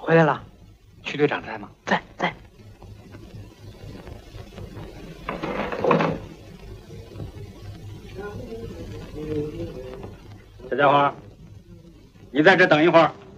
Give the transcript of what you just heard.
回来了。 徐队长在吗？ 在。 小家伙，你在这等一会儿，